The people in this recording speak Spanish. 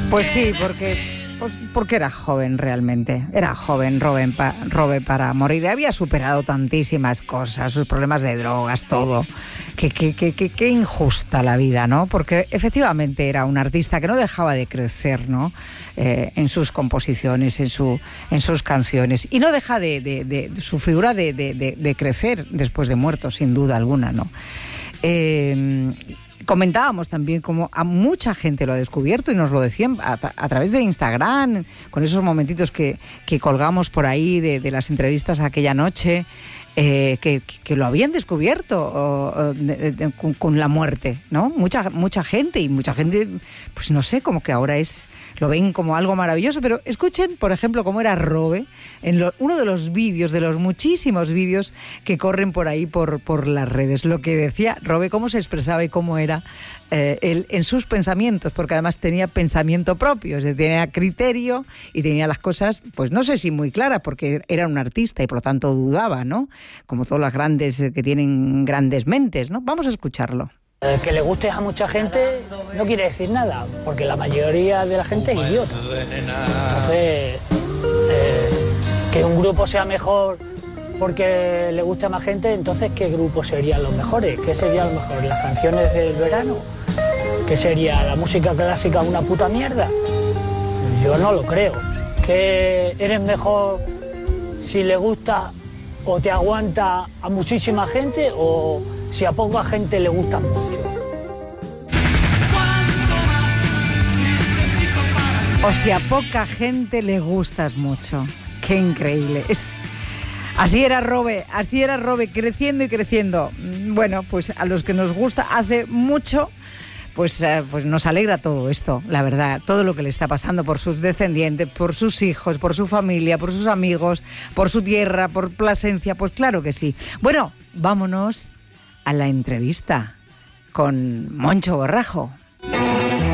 Pues sí, porque era joven realmente. Era joven Robe para morir. Había superado tantísimas cosas, sus problemas de drogas, todo. Qué injusta la vida, ¿no? Porque efectivamente era un artista que no dejaba de crecer, ¿no? En sus composiciones, en sus canciones. Y no deja de su figura de crecer después de muerto, sin duda alguna, ¿no? Comentábamos también cómo a mucha gente lo ha descubierto y nos lo decían a través de Instagram, con esos momentitos que colgamos por ahí de las entrevistas aquella noche, que lo habían descubierto con la muerte, ¿no? Mucha gente, pues no sé, como que ahora lo ven como algo maravilloso, pero escuchen, por ejemplo, cómo era Robe en uno de los vídeos, de los muchísimos vídeos que corren por ahí por las redes. Lo que decía Robe, cómo se expresaba y cómo era él en sus pensamientos, porque además tenía pensamiento propio, o sea, tenía criterio y tenía las cosas, pues no sé si muy claras, porque era un artista y por lo tanto dudaba, ¿no? Como todos los grandes que tienen grandes mentes, ¿no? Vamos a escucharlo. Que le guste a mucha gente no quiere decir nada, porque la mayoría de la gente es idiota. Entonces, que un grupo sea mejor porque le guste a más gente, entonces ¿qué grupos serían los mejores? ¿Qué serían los mejores? ¿Las canciones del verano? ¿Qué sería la música clásica una puta mierda? Yo no lo creo. ¿Que eres mejor si le gusta o te aguanta a muchísima gente o si a poca gente le gusta mucho? O si a poca gente le gustas mucho. Qué increíble. Así era Robe, creciendo y creciendo. Bueno, pues a los que nos gusta hace mucho, pues nos alegra todo esto, la verdad, todo lo que le está pasando por sus descendientes, por sus hijos, por su familia, por sus amigos, por su tierra, por Plasencia, pues claro que sí. Bueno, vámonos a la entrevista con Moncho Borrajo.